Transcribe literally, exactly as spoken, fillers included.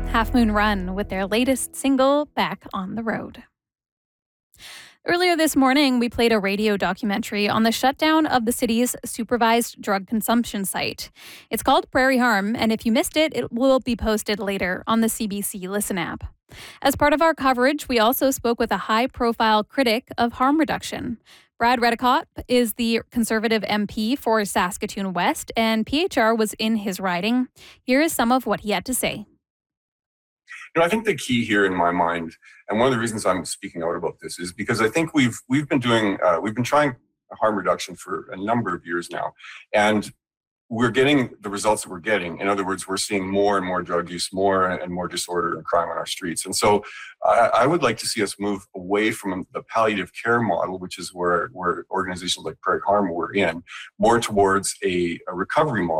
Half Moon Run with their latest single, Back on the Road. Earlier this morning, we played a radio documentary on the shutdown of the city's supervised drug consumption site. It's called Prairie Harm, and if you missed it, it will be posted later on the C B C Listen app. As part of our coverage, we also spoke with a high-profile critic of harm reduction. Brad Redicott is the Conservative M P for Saskatoon West, and P H R was in his riding. Here is some of what he had to say. You know, I think the key here in my mind, and one of the reasons I'm speaking out about this, is because I think we've we've been doing uh, we've been trying harm reduction for a number of years now, and we're getting the results that we're getting. In other words, we're seeing more and more drug use, more and more disorder and crime on our streets. And so I, I would like to see us move away from the palliative care model, which is where, where organizations like Prairie Harm were in, more towards a, a recovery model.